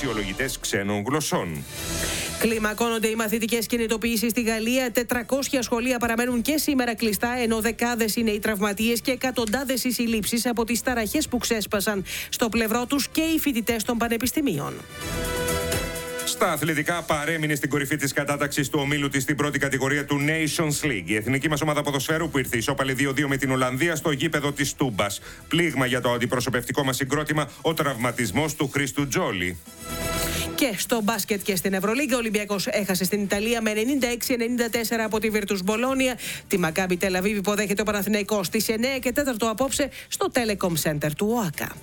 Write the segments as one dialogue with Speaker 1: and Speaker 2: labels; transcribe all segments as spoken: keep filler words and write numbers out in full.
Speaker 1: αξιολογητές ξένων γλωσσών.
Speaker 2: Κλιμακώνονται οι μαθητικές κινητοποιήσεις στη Γαλλία. τετρακόσια σχολεία παραμένουν και σήμερα κλειστά, ενώ δεκάδες είναι οι τραυματίες και εκατοντάδες οι συλλήψεις από τις ταραχές που ξέσπασαν στο πλευρό τους και οι φοιτητές των πανεπιστημίων.
Speaker 1: Στα αθλητικά, παρέμεινε στην κορυφή της κατάταξης του ομίλου της στην πρώτη κατηγορία του Nations League. Η εθνική μας ομάδα ποδοσφαίρου που ήρθε ισόπαλη δύο δύο με την Ολλανδία στο γήπεδο της Τούμπας. Πλήγμα για το αντιπροσωπευτικό μας συγκρότημα, ο τραυματισμός του Χρήστου Τζόλι.
Speaker 2: Και στο μπάσκετ και στην Ευρωλίγκα, ο Ολυμπιακός έχασε στην Ιταλία με ενενήντα έξι ενενήντα τέσσερα από τη Virtus Μπολόνια. Τη Μακάμπι Τελ Αβίβ υποδέχεται ο Παναθηναϊκός στις εννέα και τέσσερα απόψε στο Telecom Center του ΟΑΚΑ.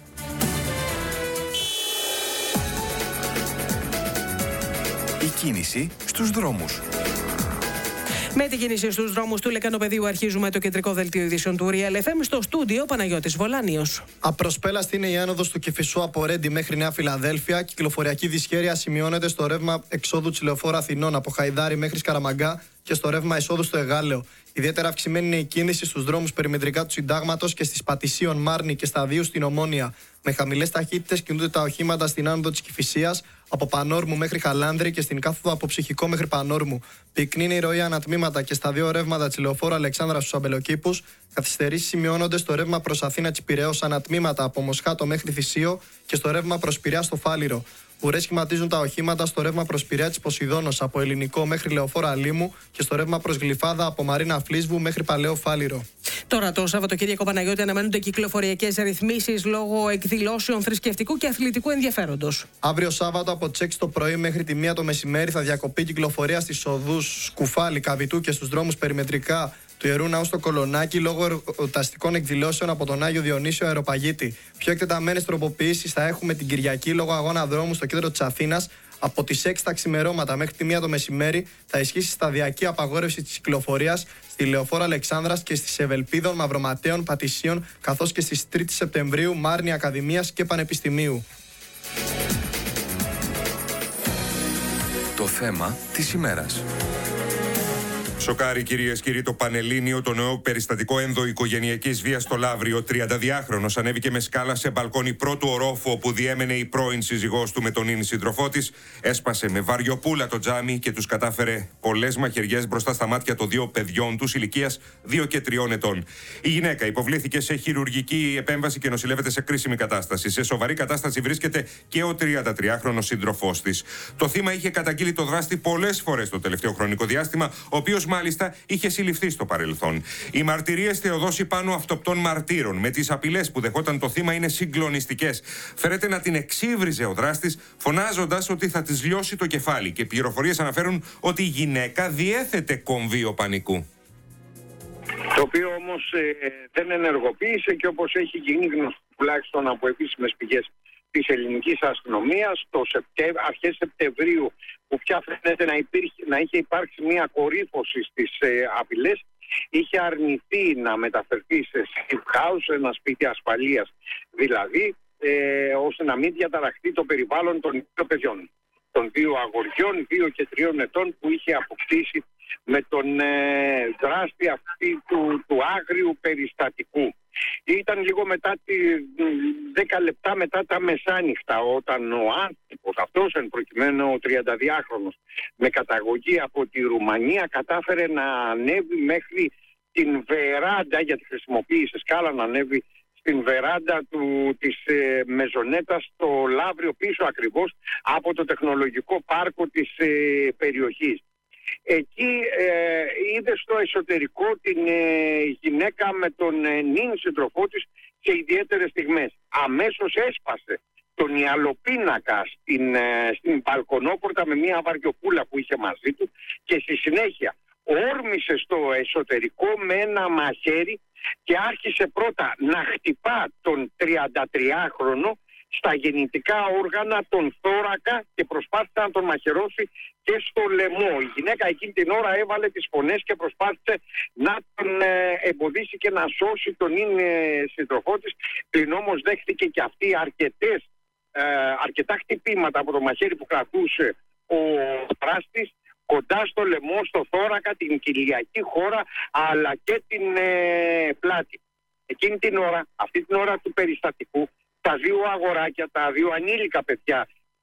Speaker 3: Η κίνηση στους δρόμους.
Speaker 2: Με την κίνηση στους δρόμους του Λεκανοπεδίου αρχίζουμε το κεντρικό δελτίο ειδήσεων του Real εφ εμ. Στο στούντιο Παναγιώτης Βολάνιος.
Speaker 4: Απροσπέλαστη είναι η άνοδος του Κηφισού από Ρέντι μέχρι Νέα Φιλαδέλφια. Κυκλοφοριακή δυσχέρεια σημειώνεται στο ρεύμα εξόδου της Λεωφόρου Αθηνών από Χαϊδάρι μέχρι Σκαραμαγκά και στο ρεύμα εισόδου στο Εγάλεο. Ιδιαίτερα αυξημένη είναι η κίνηση στους δρόμους περιμετρικά του Συντάγματος και στις Πατησίων, Μάρνη και Σταδίου στην Ομόνια. Με χαμηλές ταχύτητες κινούνται τα οχήματα στην άνοδο της Κηφισίας από Πανόρμου μέχρι Χαλάνδρη και στην κάθοδο από Ψυχικό μέχρι Πανόρμου. Πυκνή είναι η ροή ανατμήματα και στα δύο ρεύματα της Λεωφόρου Αλεξάνδρας στους Αμπελοκήπους. Καθυστερήσεις σημειώνονται στο ρεύμα προς Αθήνα της Πειραιώς ανατμήματα από Μοσχάτο μέχρι Θησίο και στο ρεύμα προς Πειραιά στο Φάληρο. Ουρές σχηματίζουν τα οχήματα στο ρεύμα προς Πειραιά της Ποσειδώνος από Ελληνικό μέχρι Λεωφόρο Αλήμου και στο ρεύμα προς Γλυφάδα από Μαρίνα Φλίσβου μέχρι Παλαιό Φάληρο.
Speaker 2: Τώρα το Σαββατοκύριακο, Παναγιώτη, αναμένονται κυκλοφοριακές ρυθμίσεις λόγω εκδηλώσεων θρησκευτικού και αθλητικού ενδιαφέροντος.
Speaker 4: Αύριο Σάββατο από τις έξι το πρωί μέχρι τη μία το μεσημέρι θα διακοπεί κυκλοφορία στις οδούς Σκουφάλη, Καβιτού και στους δρόμους περιμετρικά του Ιερού Ναού στο Κολονάκι λόγω εορταστικών εκδηλώσεων από τον Άγιο Διονύσιο Αεροπαγίτη. Πιο εκτεταμένες τροποποιήσεις θα έχουμε την Κυριακή λόγω αγώνα δρόμου στο κέντρο της Αθήνας. Από τις έξι τα ξημερώματα μέχρι τη μία το μεσημέρι θα ισχύσει σταδιακή απαγόρευση της κυκλοφορίας στη Λεωφόρο Αλεξάνδρας και στις Ευελπίδων, Μαυροματέων, Πατησίων, καθώς και στις τρίτη Σεπτεμβρίου, Μάρνη, Ακαδημίας και Πανεπιστημίου.
Speaker 3: Το θέμα της ημέρας.
Speaker 1: Σοκάρει, κυρίες και κύριοι, το Πανελλήνιο το νέο περιστατικό ενδοοικογενειακής βίας στο Λαύριο. Ο τριανταδυάχρονος ανέβηκε με σκάλα σε μπαλκόνι πρώτου ορόφου όπου διέμενε η πρώην σύζυγός του με τον ίνι σύντροφό της. Έσπασε με βαριοπούλα το τζάμι και τους κατάφερε πολλές μαχαιριές μπροστά στα μάτια των δύο παιδιών τους ηλικίας δύο και τριών ετών. Η γυναίκα υποβλήθηκε σε χειρουργική επέμβαση και νοσηλεύεται σε κρίσιμη κατάσταση. Σε σοβαρή κατάσταση βρίσκεται και ο τριαντατριάχρονος σύντροφός της. Το θύμα είχε καταγγείλει το δράστη πολλές φορές το τελευταίο χρονικό διάστημα, ο οποίος μάλιστα είχε συλληφθεί στο παρελθόν. Οι μαρτυρίες Θεοδόση πάνω αυτοπτών μαρτύρων με τις απειλές που δεχόταν το θύμα είναι συγκλονιστικές. Φέρεται να την εξύβριζε ο δράστης, φωνάζοντας ότι θα της λιώσει το κεφάλι, και πληροφορίες αναφέρουν ότι η γυναίκα διέθετε κομβείο πανικού.
Speaker 5: Το οποίο όμως ε, δεν ενεργοποίησε και όπως έχει γίνει γνωστό τουλάχιστον από επίσημες πηγές της ελληνικής αστυνομίας, το Σεπτέμ, αρχές Σεπτεμβρίου, που πια φαίνεται να, υπήρχε, να είχε υπάρξει μια κορύφωση στις ε, απειλές, είχε αρνηθεί να μεταφερθεί σε safe house, ένα σπίτι ασφαλείας δηλαδή, ε, ώστε να μην διαταραχθεί το περιβάλλον των δύο παιδιών, των δύο αγοριών, δύο και τριών ετών, που είχε αποκτήσει με τον ε, δράστη αυτή του, του άγριου περιστατικού. Ήταν λίγο μετά τη δέκα λεπτά μετά τα μεσάνυχτα, όταν ο άνθρωπος αυτός, εν προκειμένου ο τριανταδυάχρονος με καταγωγή από τη Ρουμανία, κατάφερε να ανέβει μέχρι την βεράντα, γιατί χρησιμοποίησε σκάλα, να ανέβει στην βεράντα του, της ε, Μεζονέτας στο Λαύριο, πίσω ακριβώς από το τεχνολογικό πάρκο της ε, περιοχής. Εκεί ε, είδε στο εσωτερικό την ε, γυναίκα με τον ε, νυν σύντροφό της σε ιδιαίτερες στιγμές. Αμέσως έσπασε τον ιαλοπίνακα στην, ε, στην μπαλκονόπορτα με μια βαριοπούλα που είχε μαζί του και στη συνέχεια όρμησε στο εσωτερικό με ένα μαχαίρι και άρχισε πρώτα να χτυπά τον τριαντατριάχρονο στα γεννητικά όργανα, τον θώρακα, και προσπάθησε να τον μαχαιρώσει και στο λαιμό. Η γυναίκα εκείνη την ώρα έβαλε τις φωνές και προσπάθησε να τον ε, εμποδίσει και να σώσει τον είναι σύντροφό της. Πλην όμως δέχτηκε και αυτή αρκετές, ε, αρκετά χτυπήματα από το μαχαίρι που κρατούσε ο δράστης κοντά στο λαιμό, στο θώρακα, την κοιλιακή χώρα αλλά και την ε, πλάτη. Εκείνη την ώρα, αυτή την ώρα του περιστατικού, τα δύο αγοράκια, τα δύο ανήλικα παιδιά του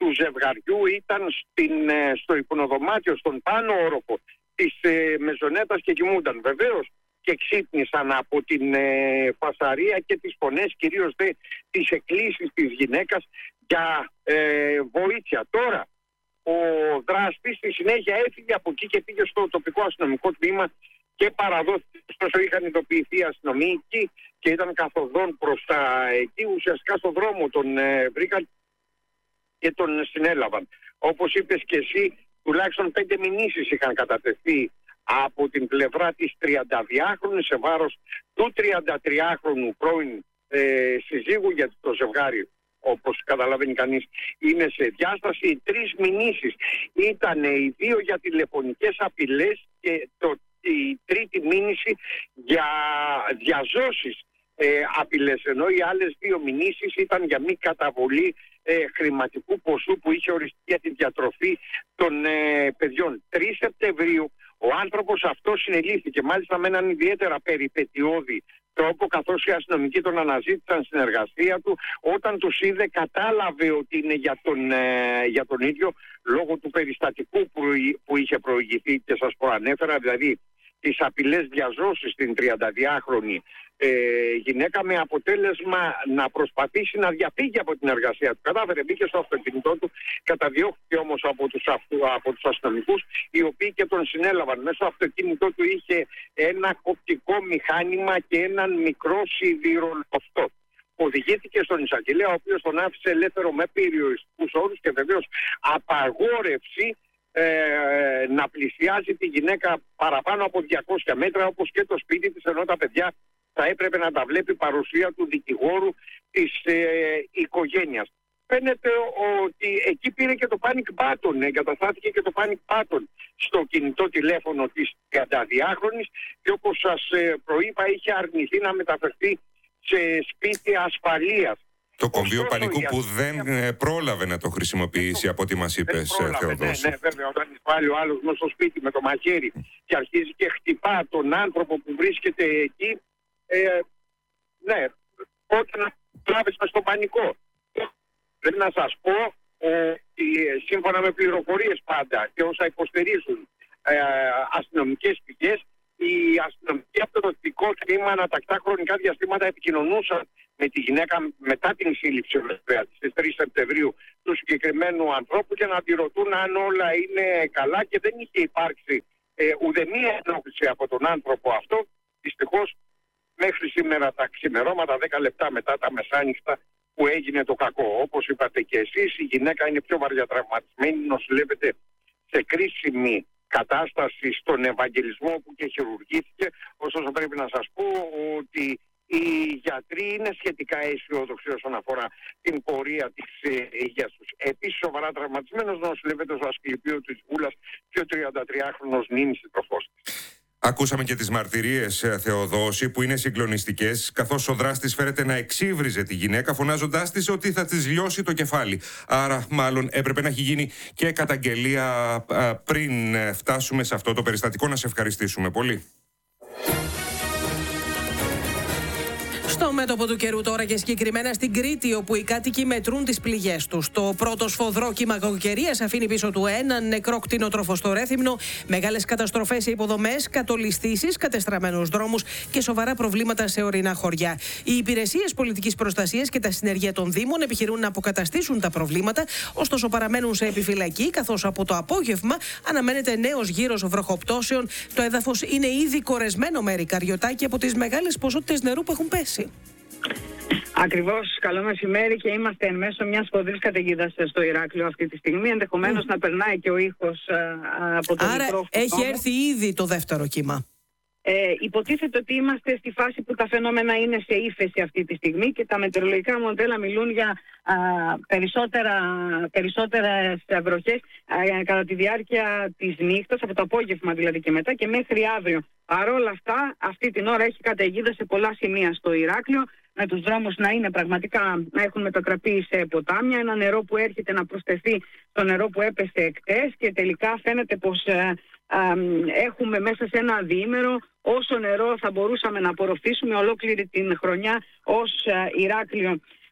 Speaker 5: του ζευγαριού ήταν στην, στο υπνοδωμάτιο, στον πάνω όροφο της ε, μεζονέτας και κοιμούνταν. Βεβαίως και ξύπνησαν από την ε, φασαρία και τις φωνές, κυρίως δε τις εκκλήσεις της γυναίκας για ε, βοήθεια. Τώρα ο δράστης στη συνέχεια έφυγε από εκεί και πήγε στο τοπικό αστυνομικό τμήμα και παραδόθηκε. Ωστόσο είχαν ειδοποιηθεί αστυνομικοί και ήταν καθοδόν προς τα εκεί. Ουσιαστικά στον δρόμο τον ε, βρήκαν και τον συνέλαβαν. Όπως είπες και εσύ, τουλάχιστον πέντε μηνύσεις είχαν κατατεθεί από την πλευρά της τριανταδυάχρονης σε βάρος του τριαντατριάχρονου πρώην ε, συζύγου, γιατί το ζευγάρι, όπως καταλαβαίνει κανείς, είναι σε διάσταση. Οι τρεις μηνύσεις ήταν οι δύο για τηλεφωνικές απειλές και το, η τρίτη μήνυση για διαζώσεις ε, απειλές, ενώ οι άλλες δύο μηνύσεις ήταν για μη καταβολή ε, χρηματικού ποσού που είχε οριστεί για τη διατροφή των ε, παιδιών. τρεις Σεπτεμβρίου ο άνθρωπος αυτός συνελήφθηκε, μάλιστα με έναν ιδιαίτερα περιπετειώδη τρόπο, καθώς οι αστυνομικοί τον αναζήτησαν στην εργασία του. Όταν τους είδε, κατάλαβε ότι είναι για τον, ε, για τον ίδιο, λόγω του περιστατικού που, που είχε προηγηθεί και σας προανέφερα, δηλαδή τις απειλές διαζώσεις στην τριανταδυάχρονη ε, γυναίκα, με αποτέλεσμα να προσπαθήσει να διαφύγει από την εργασία του. Κατάφερε, μπήκε στο αυτοκίνητό του, καταδιώχθηκε όμως από τους, αυτού, από τους αστυνομικούς, οι οποίοι και τον συνέλαβαν. Μέσα στο αυτοκίνητό του είχε ένα κοπτικό μηχάνημα και έναν μικρό σιδηρολοστό. Οδηγήθηκε στον εισαγγελέα, ο οποίος τον άφησε ελεύθερο με περιοριστικούς όρους και βεβαίως απαγόρευση Ε, να πλησιάζει τη γυναίκα παραπάνω από διακόσια μέτρα, όπως και το σπίτι της, ενώ τα παιδιά θα έπρεπε να τα βλέπει παρουσία του δικηγόρου της ε, οικογένειας. Φαίνεται ότι εκεί πήρε και το panic button, εγκαταστάθηκε και το panic button στο κινητό τηλέφωνο της τριανταδυάχρονης και όπως σας ε, προείπα, είχε αρνηθεί να μεταφερθεί σε σπίτι ασφαλείας.
Speaker 1: Το κομβίο πανικού που δεν ε, πρόλαβε να το χρησιμοποιήσει, από ό,τι μας είπες, Θεοδόση.
Speaker 5: Ναι, ναι, βέβαια, όταν εισβάλλει ο άλλος μέσα στο σπίτι με το μαχαίρι και αρχίζει και χτυπά τον άνθρωπο που βρίσκεται εκεί, ε, ναι, πότε να τράβεις μες στο πανικό. Πρέπει να σας πω ότι σύμφωνα με πληροφορίες πάντα και όσα υποστηρίζουν ε, αστυνομικές πηγές, οι αστυνομικοί από το δυτικό τμήμα ανατακτά χρονικά διαστήματα επικοινωνούσαν με τη γυναίκα μετά την σύλληψη στις τρεις Σεπτεμβρίου του συγκεκριμένου ανθρώπου και να τη ρωτούν αν όλα είναι καλά, και δεν είχε υπάρξει ε, ουδέμια ενόχληση από τον άνθρωπο αυτό. Δυστυχώς μέχρι σήμερα τα ξημερώματα, δέκα λεπτά μετά τα μεσάνυχτα, που έγινε το κακό. Όπως είπατε και εσείς, η γυναίκα είναι πιο βαριά τραυματισμένη, νοσηλεύεται σε κρίσιμη κατάσταση στον Ευαγγελισμό που και χειρουργήθηκε. Ωστόσο πρέπει να σας πω ότι οι γιατροί είναι σχετικά αισιόδοξοι όσον αφορά την πορεία της ε, υγείας τους. Επίσης σοβαρά τραυματισμένος νοσηλεύεται στο Ασκληπείο της Βούλας και ο τριαντατριάχρονος νήμης συντροφός της.
Speaker 1: Ακούσαμε και τις μαρτυρίες, Θεοδόση, που είναι συγκλονιστικές, καθώς ο δράστης φέρεται να εξύβριζε τη γυναίκα, φωνάζοντάς της ότι θα της λιώσει το κεφάλι. Άρα, μάλλον έπρεπε να έχει γίνει και καταγγελία α, πριν φτάσουμε σε αυτό το περιστατικό. Να σε ευχαριστήσουμε πολύ.
Speaker 2: Στο μέτωπο του καιρού τώρα και συγκεκριμένα στην Κρήτη, όπου οι κάτοικοι μετρούν τις πληγές τους. Το πρώτο σφοδρό κύμα κακοκαιρίας αφήνει πίσω του έναν νεκρό κτηνοτρόφο στο Ρέθυμνο, μεγάλες καταστροφές σε υποδομές, κατολιστήσεις, κατεστραμμένους δρόμους και σοβαρά προβλήματα σε ορεινά χωριά. Οι υπηρεσίες πολιτικής προστασίας και τα συνεργεία των Δήμων επιχειρούν να αποκαταστήσουν τα προβλήματα, ωστόσο παραμένουν σε επιφυλακή, καθώς από το απόγευμα αναμένεται νέος γύρος βροχοπτώσεων. Το έδαφος είναι ήδη κορεσμένο με ερικαριωτάκι από τις μεγάλες ποσότητες νερού που έχουν πέσει.
Speaker 6: Ακριβώς, καλό μεσημέρι, και είμαστε εν μέσω μιας σφοδρής καταιγίδας στο Ηράκλειο αυτή τη στιγμή. Ενδεχομένως mm. να περνάει και ο ήχος α, από το μικρόφωνο.
Speaker 2: Άρα έχει έρθει ήδη το δεύτερο κύμα.
Speaker 6: Ε, υποτίθεται ότι είμαστε στη φάση που τα φαινόμενα είναι σε ύφεση αυτή τη στιγμή και τα μετεωρολογικά μοντέλα μιλούν για α, περισσότερα, περισσότερες βροχές α, κατά τη διάρκεια της νύχτας, από το απόγευμα δηλαδή και μετά και μέχρι αύριο. Παρ' όλα αυτά, αυτή την ώρα έχει καταιγίδα σε πολλά σημεία στο Ηράκλειο, με τους δρόμους να είναι πραγματικά, να έχουν μετατραπεί σε ποτάμια, ένα νερό που έρχεται να προσθεθεί στο νερό που έπεσε εκτές, και τελικά φαίνεται πως ε, ε, έχουμε μέσα σε ένα διήμερο όσο νερό θα μπορούσαμε να απορροφήσουμε ολόκληρη την χρονιά ως ε, Ηράκλειο.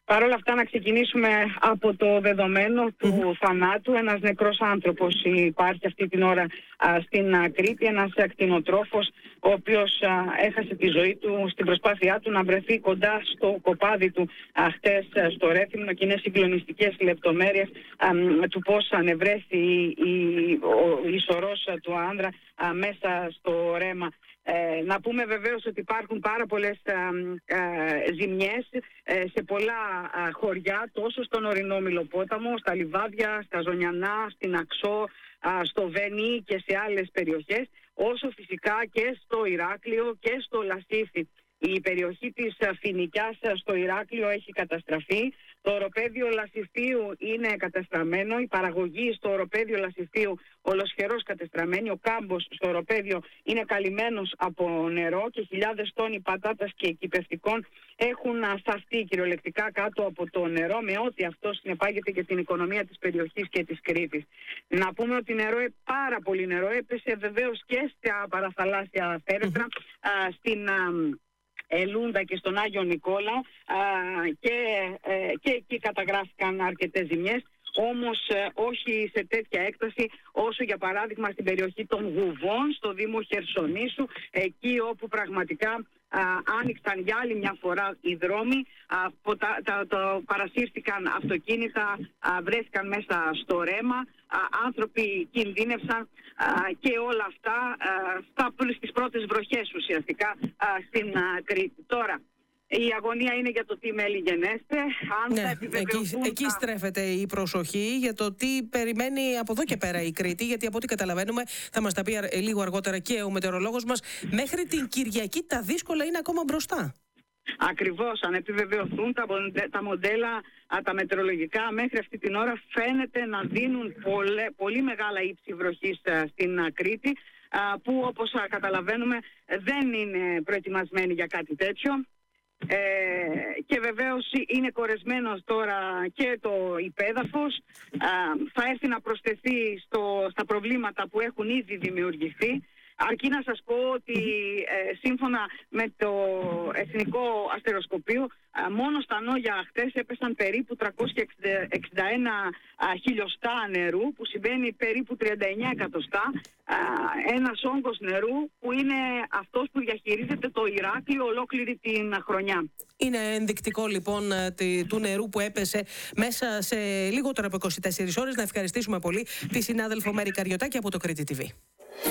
Speaker 6: Παρ' όλα αυτά να ξεκινήσουμε από το δεδομένο του mm-hmm. θανάτου. Ένας νεκρός άνθρωπος υπάρχει αυτή την ώρα α, στην α, Κρήτη, ένας ακτινοτρόφος ο οποίος α, έχασε τη ζωή του στην προσπάθειά του να βρεθεί κοντά στο κοπάδι του α, χτες α, στο Ρέθυμνο, και είναι συγκλονιστικές λεπτομέρειες α, του πώς ανεβρέσει η, η, ο, η σωρός α, του άνδρα α, μέσα στο ρέμα. Ε, να πούμε βεβαίως ότι υπάρχουν πάρα πολλές α, α, ζημιές ε, σε πολλά α, χωριά, τόσο στον ορεινό Μηλοπόταμο, στα Λιβάδια, στα Ζωνιανά, στην Αξό, α, στο Βενί και σε άλλες περιοχές, όσο φυσικά και στο Ηράκλειο και στο Λασίθι. Η περιοχή της Φοινικιάς στο Ηράκλειο έχει καταστραφεί. Το οροπέδιο Λασιθίου είναι καταστραμμένο. Η παραγωγή στο οροπέδιο Λασιθίου ολοσχερός κατεστραμμένη. Ο κάμπος στο οροπέδιο είναι καλυμμένος από νερό και χιλιάδες τόνοι πατάτας και κυπευτικών έχουν σαστεί κυριολεκτικά κάτω από το νερό, με ό,τι αυτό συνεπάγεται και την οικονομία της περιοχής και της Κρήτης. Να πούμε ότι νερό, πάρα πολύ νερό έπεσε βεβαίως και στα παραθαλάσσια φέρετρα, α, στην α, Ελούντα και στον Άγιο Νικόλα, α, και, ε, και εκεί καταγράφηκαν αρκετές ζημιές, όμως ε, όχι σε τέτοια έκταση όσο για παράδειγμα στην περιοχή των Γουβών, στο Δήμο Χερσονήσου, εκεί όπου πραγματικά α, άνοιξαν για άλλη μια φορά οι δρόμοι, α, ποτα, τα, τα, παρασύρθηκαν αυτοκίνητα, α, βρέθηκαν μέσα στο ρέμα, α, άνθρωποι κινδύνευσαν α, και όλα αυτά α, στα, στις πρώτες βροχές ουσιαστικά α, στην α, Κρήτη. Τώρα, η αγωνία είναι για το τι μέλη γενέστε. Αν
Speaker 2: ναι, εκεί, εκεί στρέφεται η προσοχή για το τι περιμένει από εδώ και πέρα η Κρήτη, γιατί από ό,τι καταλαβαίνουμε, θα μας τα πει λίγο αργότερα και ο μετεωρολόγος μας, μέχρι την Κυριακή τα δύσκολα είναι ακόμα μπροστά.
Speaker 6: Ακριβώς, αν επιβεβαιωθούν τα, τα μοντέλα, τα μετεωρολογικά, μέχρι αυτή την ώρα φαίνεται να δίνουν πολλέ, πολύ μεγάλα ύψη βροχής στην Κρήτη, που όπως καταλαβαίνουμε δεν είναι προετοιμασμένοι για κάτι τέτοιο. Ε, και βεβαίως είναι κορεσμένος τώρα και το υπέδαφος, α, θα έρθει να προσθεθεί στο, στα προβλήματα που έχουν ήδη δημιουργηθεί. Αρκεί να σας πω ότι ε, σύμφωνα με το Εθνικό Αστεροσκοπείο, α, μόνο στα Νόγια χτες έπεσαν περίπου τριακόσια εξήντα ένα α, χιλιοστά νερού, που σημαίνει περίπου τριάντα εννέα εκατοστά, α, ένας όγκος νερού που είναι αυτός που διαχειρίζεται το Ηράκλειο ολόκληρη την χρονιά.
Speaker 2: Είναι ενδεικτικό λοιπόν του νερού που έπεσε μέσα σε λιγότερο από είκοσι τέσσερις ώρες. Να ευχαριστήσουμε πολύ τη συνάδελφο Μέρη Καριωτάκη από το Κρήτη τι βι.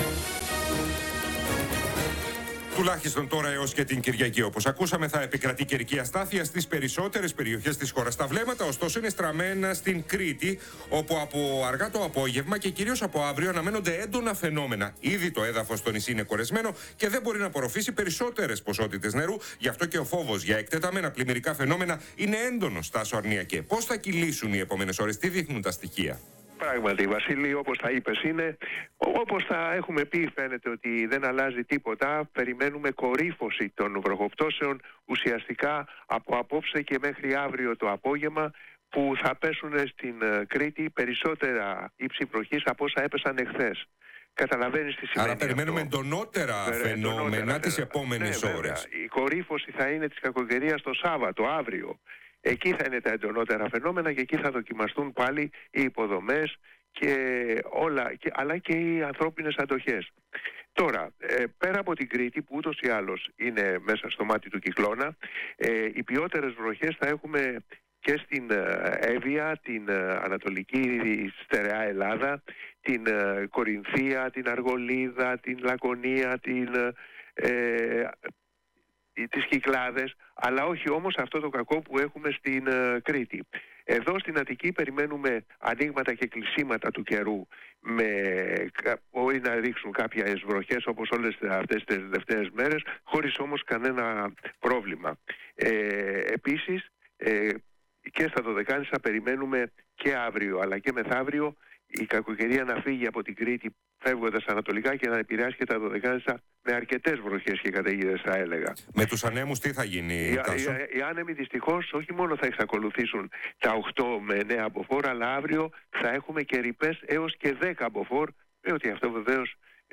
Speaker 1: Τουλάχιστον τώρα έως και την Κυριακή, όπως ακούσαμε, θα επικρατεί καιρική αστάθεια στις περισσότερες περιοχές της χώρας. Τα βλέμματα, ωστόσο, είναι στραμμένα στην Κρήτη, όπου από αργά το απόγευμα και κυρίως από αύριο αναμένονται έντονα φαινόμενα. Ήδη το έδαφος στο νησί είναι κορεσμένο και δεν μπορεί να απορροφήσει περισσότερες ποσότητες νερού. Γι' αυτό και ο φόβος για εκτεταμένα πλημμυρικά φαινόμενα είναι έντονος, Τάσο Αρνιακέ. Πώς θα κυλήσουν οι επόμενες ώρες, τι δείχνουν τα στοιχεία?
Speaker 7: Πράγματι, Βασίλη, όπως τα είπες, είναι όπως τα έχουμε πει, φαίνεται ότι δεν αλλάζει τίποτα. Περιμένουμε κορύφωση των βροχοπτώσεων ουσιαστικά από απόψε και μέχρι αύριο το απόγευμα, που θα πέσουν στην Κρήτη περισσότερα ύψη βροχής από όσα έπεσαν εχθές. Καταλαβαίνεις τι σημαίνει?
Speaker 1: Άρα περιμένουμε
Speaker 7: αυτό.
Speaker 1: εντονότερα
Speaker 7: Βερε,
Speaker 1: φαινόμενα
Speaker 7: εντονότερα,
Speaker 1: τις επόμενες
Speaker 7: ναι,
Speaker 1: ώρες.
Speaker 7: Η κορύφωση θα είναι της κακοκαιρίας το Σάββατο, αύριο. Εκεί θα είναι τα εντονότερα φαινόμενα και εκεί θα δοκιμαστούν πάλι οι υποδομές και όλα, και, αλλά και οι ανθρώπινες αντοχές. Τώρα, ε, πέρα από την Κρήτη, που ούτως ή άλλως είναι μέσα στο μάτι του κυκλώνα, ε, οι ποιότερες βροχές θα έχουμε και στην ε, Εύβοια, την ε, Ανατολική Στερεά Ελλάδα, την ε, Κορινθία, την Αργολίδα, την Λακωνία, την... Ε, τις Κυκλάδες, αλλά όχι όμως αυτό το κακό που έχουμε στην uh, Κρήτη. Εδώ στην Αττική περιμένουμε ανοίγματα και κλεισίματα του καιρού, με, μπορεί να ρίξουν κάποιες βροχές όπως όλες αυτές τις τελευταίες μέρες, χωρίς όμως κανένα πρόβλημα. Ε, επίσης, ε, και στα Δωδεκάνησα περιμένουμε και αύριο αλλά και μεθαύριο η κακοκαιρία να φύγει από την Κρήτη, φεύγοντας ανατολικά, και να επηρεάσει και τα Δωδεκάνησα με αρκετές βροχές και καταιγίδες, θα έλεγα.
Speaker 1: Με τους ανέμους τι θα γίνει,
Speaker 7: οι,
Speaker 1: Τάσο?
Speaker 7: οι, οι άνεμοι δυστυχώς όχι μόνο θα εξακολουθήσουν τα οκτώ με εννέα μποφόρ, αλλά αύριο θα έχουμε και ρηπές έως και δέκα μποφόρ, με ότι αυτό βεβαίως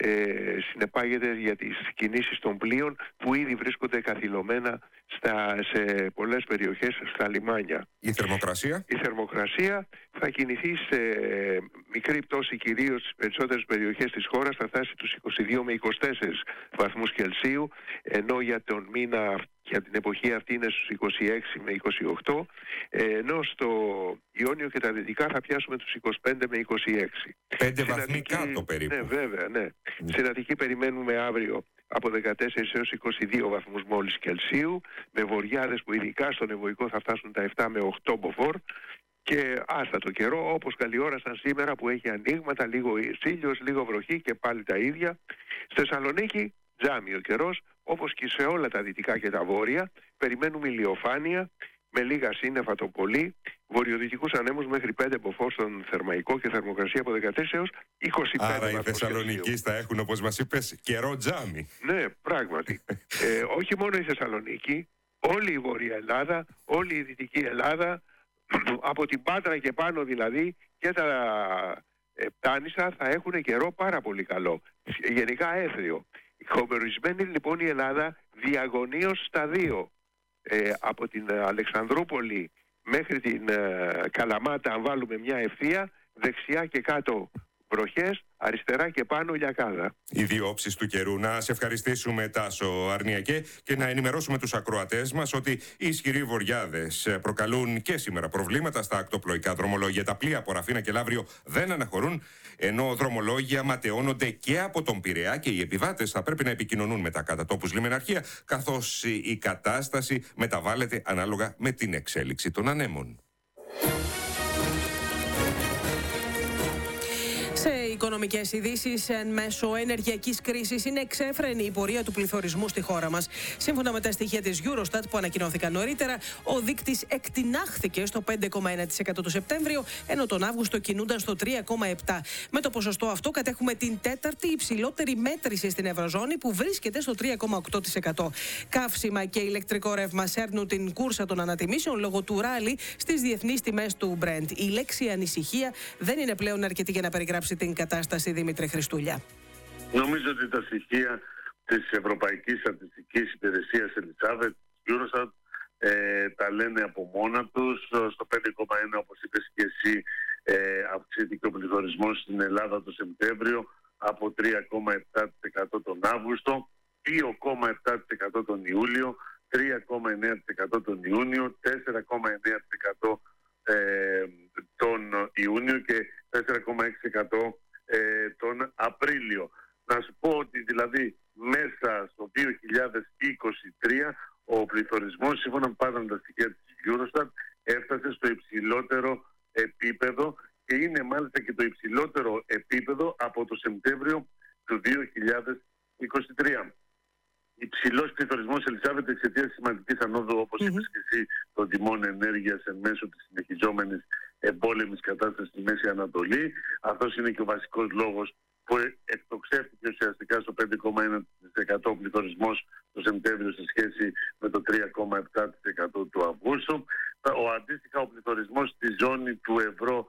Speaker 7: ε, συνεπάγεται για τις κινήσεις των πλοίων που ήδη βρίσκονται καθυλωμένα στα, σε πολλές περιοχές στα λιμάνια.
Speaker 1: Η θερμοκρασία?
Speaker 7: Η θερμοκρασία θα κινηθεί σε μικρή πτώση, κυρίως στις περισσότερες περιοχές της χώρας, θα φτάσει τους είκοσι δύο με είκοσι τέσσερις βαθμούς Κελσίου, ενώ για τον μήνα, για την εποχή αυτή είναι στους είκοσι έξι με είκοσι οκτώ, ενώ στο Ιόνιο και τα Δυτικά θα πιάσουμε τους είκοσι πέντε με είκοσι έξι.
Speaker 1: Πέντε βαθμοί κάτω περίπου.
Speaker 7: Ναι, βέβαια, ναι. Mm. Στην Αττική περιμένουμε αύριο από δεκατέσσερις έως είκοσι δύο βαθμούς μόλις Κελσίου, με βοριάδες που ειδικά στον Ευωικό θα φτάσουν τα επτά με οκτώ μποφόρ, και άστατο καιρό, όπως καλή ώρα σαν σήμερα που έχει ανοίγματα, λίγο ήλιος, λίγο βροχή και πάλι τα ίδια. Στη Θεσσαλονίκη τζάμι ο καιρός, όπως και σε όλα τα δυτικά και τα βόρεια. Περιμένουμε ηλιοφάνεια με λίγα σύννεφα το πολύ, βορειοδυτικούς ανέμους μέχρι πέντε μποφόρ στον Θερμαϊκό και θερμοκρασία από δεκατέσσερα έως είκοσι πέντε.
Speaker 1: Άρα οι Θεσσαλονικοί θα έχουν, όπως μας είπες, καιρό τζάμι.
Speaker 7: Ναι, πράγματι. ε, όχι μόνο η Θεσσαλονίκη, όλη η Βόρεια Ελλάδα, όλη η Δυτική Ελλάδα, από την Πάτρα και πάνω δηλαδή, και τα ε, Πτάνησα θα έχουν καιρό πάρα πολύ καλό. Γενικά έθριο. Χωμερισμένη λοιπόν η Ελλάδα διαγωνίως στα δύο. Ε, από την Αλεξανδρούπολη μέχρι την ε, Καλαμάτα, αν βάλουμε μια ευθεία, δεξιά και κάτω βροχές, αριστερά και πάνω λιακάδα.
Speaker 1: Οι δύο όψεις του καιρού. Να σε ευχαριστήσουμε, Τάσο Αρνιακέ, και να ενημερώσουμε τους ακροατές μας ότι οι ισχυροί βοριάδες προκαλούν και σήμερα προβλήματα στα ακτοπλοϊκά δρομολόγια. Τα πλοία από Ραφίνα και Λαύριο δεν αναχωρούν, ενώ δρομολόγια ματαιώνονται και από τον Πειραιά και οι επιβάτες θα πρέπει να επικοινωνούν με τα κατά τόπους λιμεναρχεία, καθώς η κατάσταση μεταβάλλεται ανάλογα με την εξέλιξη των ανέμων.
Speaker 2: Σε οικονομικές ειδήσεις, εν μέσω ενεργειακής κρίσης, είναι εξέφρενη η πορεία του πληθωρισμού στη χώρα μας. Σύμφωνα με τα στοιχεία της Eurostat που ανακοινώθηκαν νωρίτερα, ο δείκτης εκτινάχθηκε στο πέντε κόμμα ένα τοις εκατό το Σεπτέμβριο, ενώ τον Αύγουστο κινούνταν στο τρία κόμμα επτά τοις εκατό. Με το ποσοστό αυτό κατέχουμε την τέταρτη υψηλότερη μέτρηση στην Ευρωζώνη, που βρίσκεται στο τρία κόμμα οκτώ τοις εκατό. Καύσιμα και ηλεκτρικό ρεύμα σέρνουν την κούρσα των ανατιμήσεων λόγω του ράλι στις διεθνείς τιμές του Brent. Η λέξη ανησυχία δεν είναι πλέον αρκετή για να περιγράψει την κατάσταση, Δημήτρη Χριστούλια.
Speaker 8: Νομίζω ότι τα στοιχεία της Ευρωπαϊκής Στατιστικής Υπηρεσίας Ελισάβετ, Eurostat, ε, τα λένε από μόνα τους. Στο πέντε κόμμα ένα, όπως είπες και εσύ, ε, αυξήθηκε ο πληθωρισμός στην Ελλάδα το Σεπτέμβριο από τρία κόμμα επτά τοις εκατό τον Αύγουστο, δύο κόμμα επτά τοις εκατό τον Ιούλιο, τρία κόμμα εννέα τοις εκατό τον Ιούνιο, τέσσερα κόμμα εννέα τοις εκατό ε, τον Ιούνιο και τέσσερα κόμμα έξι τοις εκατό ε, τον Απρίλιο. Να σου πω ότι δηλαδή μέσα στο δύο χιλιάδες είκοσι τρία ο πληθωρισμός, σύμφωνα με πάντα τα στοιχεία της Eurostat, έφτασε στο υψηλότερο επίπεδο και είναι μάλιστα και το υψηλότερο επίπεδο από το Σεπτέμβριο του δύο χιλιάδες είκοσι τρία. Υψηλός πληθωρισμός, Ελισάβετ, εξαιτίας της σημαντικής ανόδου, όπως mm-hmm. είπες και εσύ, των τιμών ενέργειας εν μέσω της συνεχιζόμενης εμπόλεμης κατάστασης στη Μέση Ανατολή. Αυτός είναι και ο βασικός λόγος που εκτοξεύτηκε ουσιαστικά στο πέντε κόμμα ένα τοις εκατό ο πληθωρισμός το Σεπτέμβριο σε σχέση με το τρία κόμμα επτά τοις εκατό του Αυγούστου. Ο αντίστοιχα ο πληθωρισμός στη ζώνη του ευρώ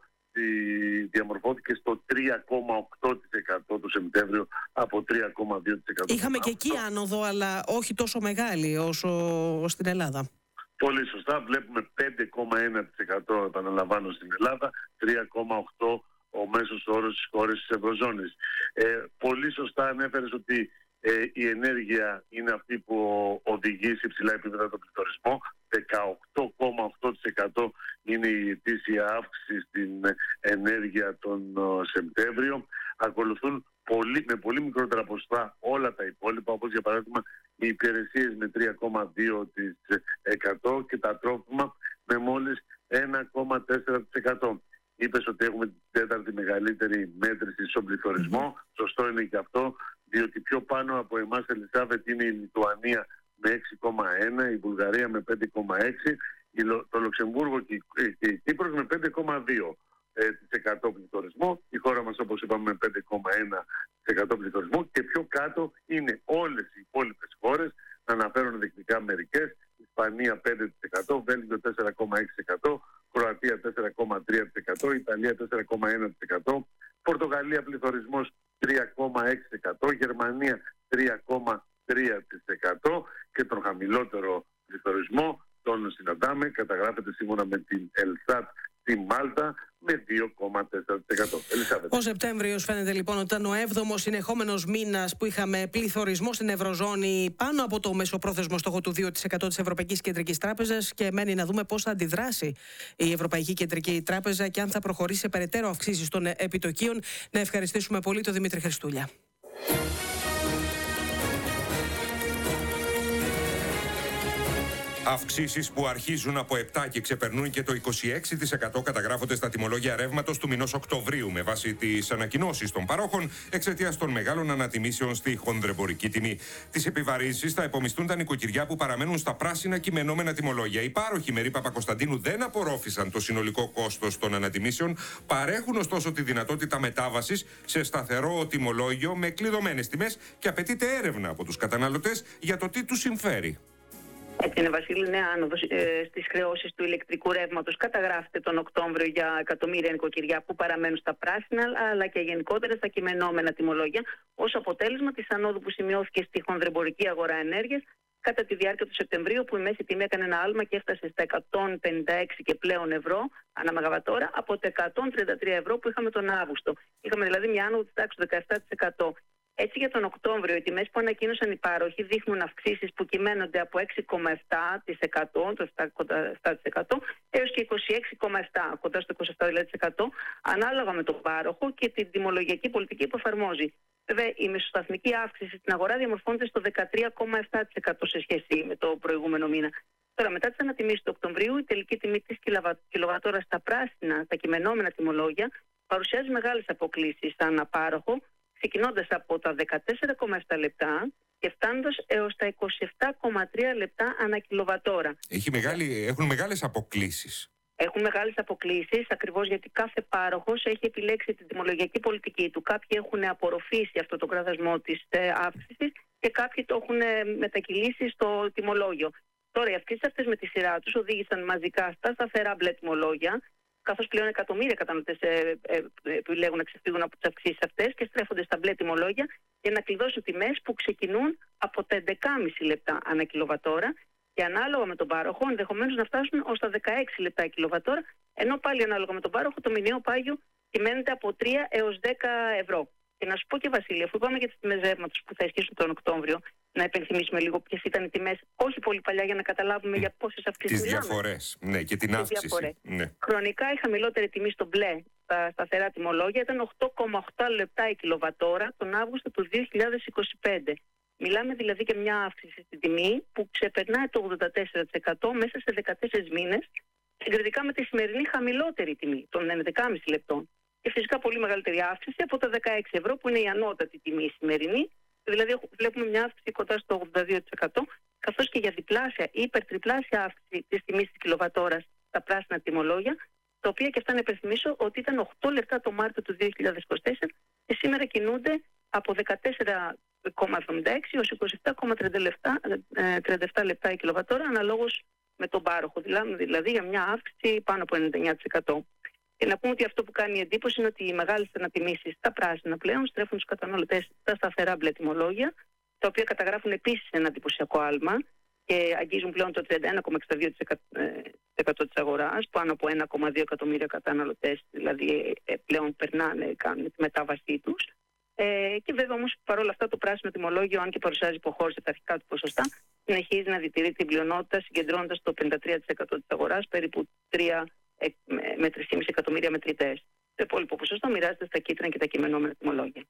Speaker 8: διαμορφώθηκε στο τρία κόμμα οκτώ τοις εκατό το Σεπτέμβριο από τρία κόμμα δύο τοις εκατό.
Speaker 2: Είχαμε και εκεί άνοδο, αλλά όχι τόσο μεγάλη όσο στην Ελλάδα.
Speaker 8: Πολύ σωστά. Βλέπουμε πέντε κόμμα ένα τοις εκατό, επαναλαμβάνω, στην Ελλάδα, τρία κόμμα οκτώ τοις εκατό ο μέσος όρος στις χώρες της Ευρωζώνης. Ε, πολύ σωστά ανέφερες ότι ε, η ενέργεια είναι αυτή που οδηγεί σε υψηλά επίπεδα τον πληθωρισμό. δεκαοκτώ κόμμα οκτώ τοις εκατό είναι η ετήσια αύξηση στην ενέργεια τον Σεπτέμβριο. Ακολουθούν πολύ, με πολύ μικρότερα ποσοστά όλα τα υπόλοιπα, όπως για παράδειγμα οι υπηρεσίες με τρία κόμμα δύο τοις εκατό και τα τρόφιμα με μόλις ένα κόμμα τέσσερα τοις εκατό. Είπες ότι έχουμε την τέταρτη μεγαλύτερη μέτρηση στον πληθωρισμό. Σωστό είναι και αυτό, διότι πιο πάνω από εμάς, Ελισάβετ, είναι η Λιτουανία με έξι κόμμα ένα, η Βουλγαρία με πέντε κόμμα έξι, το Λουξεμβούργο και η Κύπρος με πέντε κόμμα δύο τοις εκατό πληθωρισμό, η χώρα μας, όπως είπαμε, με πέντε κόμμα ένα τοις εκατό πληθωρισμό, και πιο κάτω είναι όλες οι υπόλοιπες χώρες, να αναφέρω ενδεικτικά μερικές: Ισπανία πέντε τοις εκατό, Βέλγιο τέσσερα κόμμα έξι τοις εκατό, Κροατία τέσσερα κόμμα τρία τοις εκατό, Ιταλία τέσσερα κόμμα ένα τοις εκατό, Πορτογαλία πληθωρισμός τρία κόμμα έξι τοις εκατό, Γερμανία τρία κόμμα τρία τοις εκατό και τον χαμηλότερο πληθωρισμό τον συναντάμε, καταγράφεται σύμφωνα με την Ελστάτ στη Μάλτα με δύο κόμμα τέσσερα τοις εκατό.
Speaker 2: Ο Σεπτέμβριος φαίνεται λοιπόν ότι ήταν ο έβδομος συνεχόμενος μήνας που είχαμε πληθωρισμό στην Ευρωζώνη πάνω από το μεσοπρόθεσμο στόχο του δύο τοις εκατό της Ευρωπαϊκής Κεντρικής Τράπεζας, και μένει να δούμε πώς θα αντιδράσει η Ευρωπαϊκή Κεντρική Τράπεζα και αν θα προχωρήσει σε περαιτέρω αυξήσεις των επιτοκίων. Να ευχαριστήσουμε πολύ τον Δημήτρη Χριστούλια.
Speaker 1: Αυξήσεις που αρχίζουν από επτά και ξεπερνούν και το είκοσι έξι τοις εκατό καταγράφονται στα τιμολόγια ρεύματος του μηνός Οκτωβρίου με βάση τις ανακοινώσεις των παρόχων εξαιτίας των μεγάλων ανατιμήσεων στη χονδρεμπορική τιμή. Τις επιβαρύνσεις θα επομισθούν τα νοικοκυριά που παραμένουν στα πράσινα κειμενόμενα τιμολόγια. Οι πάροχοι Μερή Παπακοσταντίνου δεν απορρόφησαν το συνολικό κόστος των ανατιμήσεων, παρέχουν ωστόσο τη δυνατότητα μετάβασης σε σταθερό τιμολόγιο με κλειδωμένες τιμές και απαιτείται έρευνα από τους καταναλωτές για το τι τους συμφέρει.
Speaker 6: Έτσι είναι, Βασίλη, νέα άνοδος ε, στις χρεώσεις του ηλεκτρικού ρεύματος καταγράφεται τον Οκτώβριο για εκατομμύρια νοικοκυριά που παραμένουν στα πράσινα, αλλά και γενικότερα στα κειμενόμενα τιμολόγια, ως αποτέλεσμα της ανόδου που σημειώθηκε στη χονδρεμπορική αγορά ενέργειας κατά τη διάρκεια του Σεπτεμβρίου, που η μέση τιμή έκανε ένα άλμα και έφτασε στα εκατόν πενήντα έξι και πλέον ευρώ ανά μεγαβατόρα από τα εκατόν τριάντα τρία ευρώ που είχαμε τον Αύγουστο. Είχαμε δηλαδή μια άνοδο της τάξης του δεκαεπτά τοις εκατό. Έτσι, για τον Οκτώβριο, οι τιμές που ανακοίνωσαν οι πάροχοι δείχνουν αυξήσεις που κυμαίνονται από έξι κόμμα επτά τοις εκατό, το επτά τοις εκατό, έως και είκοσι έξι κόμμα επτά τοις εκατό, κοντά στο είκοσι επτά τοις εκατό, ανάλογα με τον πάροχο και την τιμολογιακή πολιτική που εφαρμόζει. Βέβαια, η μεσοσταθμική αύξηση στην αγορά διαμορφώνεται στο δεκατρία κόμμα επτά τοις εκατό σε σχέση με το προηγούμενο μήνα. Τώρα, μετά τις ανατιμήσεις του Οκτωβρίου, η τελική τιμή της κιλοβατόρα στα πράσινα, στα κειμενόμενα τιμολόγια, παρουσιάζει μεγάλες αποκλίσεις ανά πάροχο, ξεκινώντας από τα δεκατέσσερα κόμμα επτά λεπτά και φτάνοντας έως τα είκοσι επτά κόμμα τρία λεπτά ανά κιλοβατόρα.
Speaker 1: Έχει μεγάλη, έχουν μεγάλες αποκλίσεις.
Speaker 6: Έχουν μεγάλες αποκλίσεις ακριβώς γιατί κάθε πάροχος έχει επιλέξει την τιμολογιακή πολιτική του. Κάποιοι έχουν απορροφήσει αυτό το κραδασμό της ε, αύξησης και κάποιοι το έχουν ε, μετακυλήσει στο τιμολόγιο. Τώρα, οι αυξήσεις αυτές με τη σειρά τους οδήγησαν μαζικά στα σταθερά μπλε τιμολόγια, καθώς πλέον εκατομμύρια καταναλωτές ε, ε, επιλέγουν να ξεφύγουν από τις αυξήσεις αυτές και στρέφονται στα μπλε τιμολόγια για να κλειδώσουν τιμές που ξεκινούν από τα έντεκα κόμμα πέντε λεπτά ανά κιλοβατόρα και ανάλογα με τον πάροχο ενδεχομένως να φτάσουν ως τα δεκαέξι λεπτά κιλοβατόρα, ενώ πάλι ανάλογα με τον πάροχο το μηνιαίο πάγιο κυμαίνεται από τρία έως δέκα ευρώ. Και να σου πω και, Βασίλη, αφού είπαμε για τις τιμές ρεύματος που θα ισχύσουν τον Οκτώβριο, να υπενθυμίσουμε λίγο ποιες ήταν οι τιμές, όχι πολύ παλιά, για να καταλάβουμε για πόσες αυξήσεις.
Speaker 1: Τις διαφορές, ναι, και την αύξηση. Ναι.
Speaker 6: Χρονικά η χαμηλότερη τιμή στο μπλε, στα σταθερά τιμολόγια, ήταν οκτώ κόμμα οκτώ λεπτά η κιλοβατόρα τον Αύγουστο του δύο χιλιάδες είκοσι πέντε. Μιλάμε δηλαδή για μια αύξηση στην τιμή που ξεπερνάει το ογδόντα τέσσερα τοις εκατό μέσα σε δεκατέσσερις μήνες, συγκριτικά με τη σημερινή χαμηλότερη τιμή των έντεκα κόμμα πέντε λεπτών. Και φυσικά πολύ μεγαλύτερη αύξηση από τα δεκαέξι ευρώ που είναι η ανώτατη τιμή σημερινή. Δηλαδή βλέπουμε μια αύξηση κοντά στο ογδόντα δύο τοις εκατό, καθώς και για διπλάσια ή υπερτριπλάσια αύξηση της τιμής της κιλοβατόρας στα πράσινα τιμολόγια, τα οποία και αυτά να υπενθυμίσω ότι ήταν οκτώ λεπτά το Μάρτιο του δύο χιλιάδες είκοσι τέσσερα και σήμερα κινούνται από δεκατέσσερα κόμμα εβδομήντα έξι έως είκοσι επτά κόμμα τριάντα επτά λεπτά η κιλοβατόρα αναλόγως με τον πάροχο, δηλαδή για μια αύξηση πάνω από ενενήντα εννέα τοις εκατό. Και να πούμε ότι αυτό που κάνει εντύπωση είναι ότι οι μεγάλες ανατιμήσεις στα πράσινα πλέον στρέφουν τους καταναλωτές στα σταθερά μπλε τιμολόγια, τα οποία καταγράφουν επίσης ένα εντυπωσιακό άλμα και αγγίζουν πλέον το τριάντα ένα κόμμα εξήντα δύο τοις εκατό της αγοράς, πάνω από ένα κόμμα δύο εκατομμύρια καταναλωτές, δηλαδή πλέον περνάνε, κάνουν τη μετάβασή τους. Ε, και βέβαια όμως παρόλα αυτά το πράσινο τιμολόγιο, αν και παρουσιάζει υποχώρηση στα αρχικά του ποσοστά, συνεχίζει να διατηρεί την πλειονότητα, συγκεντρώνοντας το πενήντα τρία τοις εκατό της αγοράς, περίπου τρία με τρία κόμμα πέντε εκατομμύρια μετρητές. Το υπόλοιπο ποσοστό μοιράζεται στα κίτρινα και τα κειμενόμενα τιμολόγια.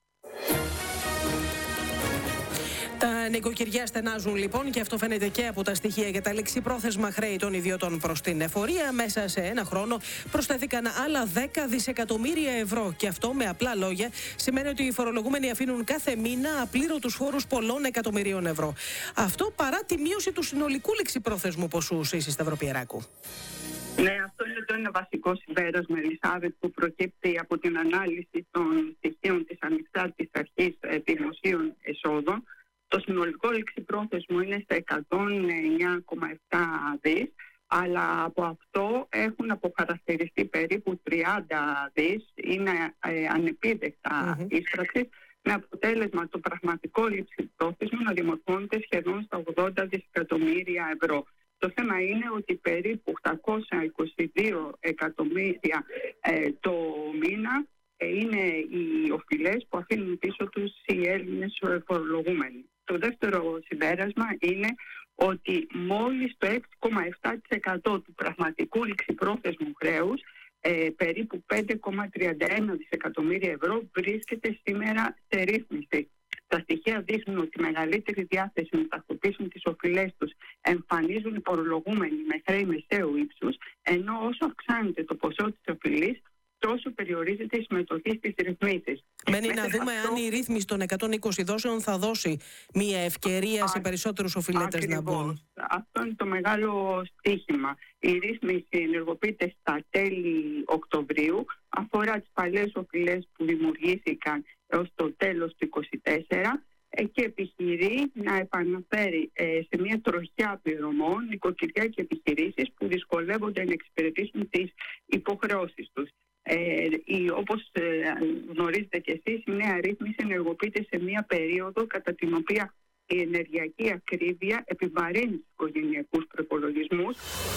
Speaker 2: Τα νοικοκυριά στενάζουν λοιπόν και αυτό φαίνεται και από τα στοιχεία για τα ληξιπρόθεσμα χρέη των ιδιωτών προς την εφορία. Μέσα σε ένα χρόνο προσθέθηκαν άλλα δέκα δισεκατομμύρια ευρώ. Και αυτό με απλά λόγια σημαίνει ότι οι φορολογούμενοι αφήνουν κάθε μήνα απλήρωτους φόρους πολλών εκατομμυρίων ευρώ. Αυτό παρά τη μείωση του συνολικού ληξιπρόθεσμου ποσού, Σύση Σταυροπιεράκου.
Speaker 9: Ναι, αυτό είναι το ένα βασικό συμπέρασμα, Ελισάβετ, που προκύπτει από την ανάλυση των στοιχείων της Ανεξάρτητης Αρχής Δημοσίων Εσόδων. Το συνολικό ληξιπρόθεσμο είναι στα εκατόν εννέα κόμμα επτά δις, αλλά από αυτό έχουν αποχαρακτηριστεί περίπου τριάντα δις είναι ε, ανεπίδεκτα mm-hmm. ίσπραξης, με αποτέλεσμα το πραγματικό ληψιπρόθεσμο να δημορφώνεται σχεδόν στα ογδόντα δισεκατομμύρια ευρώ. Το θέμα είναι ότι περίπου οκτακόσια είκοσι δύο εκατομμύρια ε, το μήνα ε, είναι οι οφειλές που αφήνουν πίσω τους οι Έλληνες φορολογούμενοι. Το δεύτερο συμπέρασμα είναι ότι μόλις το έξι κόμμα επτά τοις εκατό του πραγματικού ληξιπρόθεσμου χρέους, ε, περίπου πέντε κόμμα τριάντα ένα δισεκατομμύρια ευρώ, βρίσκεται σήμερα σε ρύθμιση. Τα στοιχεία δείχνουν ότι η μεγαλύτερη διάθεση να τακτοποιήσουν τις οφειλές τους εμφανίζουν οι φορολογούμενοι με χρέη μεσαίου ύψους, ενώ όσο αυξάνεται το ποσό της οφειλής, τόσο περιορίζεται η συμμετοχή στις ρυθμίσεις.
Speaker 2: Μένει να δούμε αυτό... αν η ρύθμιση των εκατόν είκοσι δόσεων θα δώσει μια ευκαιρία Α, σε περισσότερους οφειλέτες να μπουν.
Speaker 9: Αυτό είναι το μεγάλο στοίχημα. Η ρύθμιση ενεργοποιείται στα τέλη Οκτωβρίου, αφορά τις παλιές οφειλές που δημιουργήθηκαν έως το τέλος του είκοσι τέσσερα και επιχειρεί να επαναφέρει σε μια τροχιά πληρωμών νοικοκυριά και επιχειρήσεις που δυσκολεύονται να εξυπηρετήσουν τις υποχρεώσεις τους. Ε, η, όπως ε, γνωρίζετε και εσείς, η νέα ρύθμιση ενεργοποιείται σε μια περίοδο κατά την οποία η ενεργειακή ακρίβεια επιβαρύνει τους οικογενειακούς προϋπολογισμούς.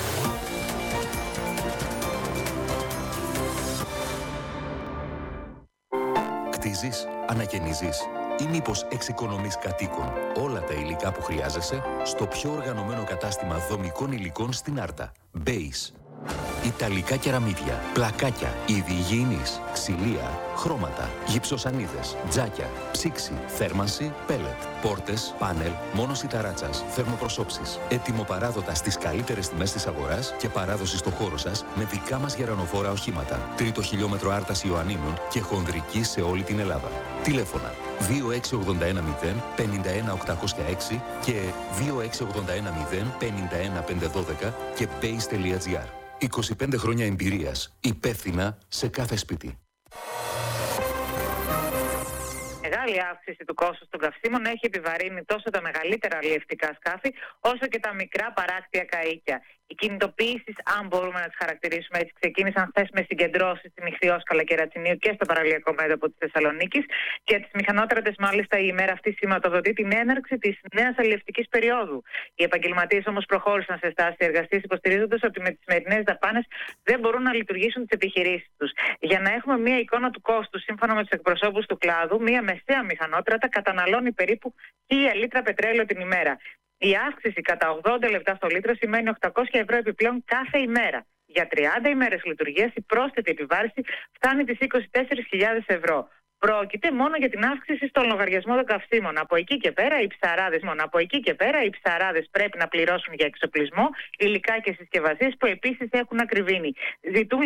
Speaker 10: Κτίζεις, ανακαινίζεις ή μήπως εξοικονομείς κατοίκων όλα τα υλικά που χρειάζεσαι στο πιο οργανωμένο κατάστημα δομικών υλικών στην Άρτα. Base. Ιταλικά κεραμίδια, πλακάκια, είδη υγιεινής, ξυλία, χρώματα, γυψοσανίδες, τζάκια, ψήξη, θέρμανση, πέλετ, πόρτες, πάνελ, μόνος ταράτσας, θερμοπροσώψεις. Ετοιμοπαράδοτα στις καλύτερες τιμές της αγοράς και παράδοση στο χώρο σας με δικά μας γερανοφόρα οχήματα. Τρίτο χιλιόμετρο Άρτας Ιωαννίνων και χονδρική σε όλη την Ελλάδα. Τηλέφωνα δύο έξι ογδόντα ένα μηδέν πενήντα ένα οκτακόσια έξι και δύο έξι ογδόντα ένα μηδέν πενήντα ένα πεντακόσια δώδεκα και base τελεία gr. είκοσι πέντε χρόνια εμπειρίας, υπεύθυνα σε κάθε σπίτι.
Speaker 11: Μεγάλη αύξηση του κόστους των καυσίμων έχει επιβαρύνει τόσο τα μεγαλύτερα αλλιευτικά σκάφη, όσο και τα μικρά παράκτια καΐκια. Οι κινητοποιήσεις, αν μπορούμε να τις χαρακτηρίσουμε έτσι, ξεκίνησαν χθες με συγκεντρώσεις στην Ιχθυόσκαλα και Ρατσινίου και στο παραλιακό μέτωπο της Θεσσαλονίκης. Και τις μηχανότρατες, μάλιστα, η ημέρα αυτή σηματοδοτεί την έναρξη της νέας αλλιευτικής περίοδου. Οι επαγγελματίες όμως προχώρησαν σε στάση εργασίας, υποστηρίζοντας ότι με τις σημερινές δαπάνες δεν μπορούν να λειτουργήσουν τις επιχειρήσεις τους. Για να έχουμε μια εικόνα του κόστου, σύμφωνα με τους εκπροσώπους του κλάδου, μια μεσαία μηχανότρατα καταναλώνει περίπου χίλια λίτρα πετρέλαιο την ημέρα. Η αύξηση κατά ογδόντα λεπτά στο λίτρο σημαίνει οκτακόσια ευρώ επιπλέον κάθε ημέρα. Για τριάντα ημέρες λειτουργίας η πρόσθετη επιβάρηση φτάνει τις είκοσι τέσσερις χιλιάδες ευρώ. Πρόκειται μόνο για την αύξηση στον λογαριασμό των καυσίμων. Από εκεί και πέρα οι ψαράδες, μόνο από εκεί και πέρα οι ψαράδες πρέπει να πληρώσουν για εξοπλισμό, υλικά και συσκευασίες που επίσης έχουν ακριβήνει. Ζητούν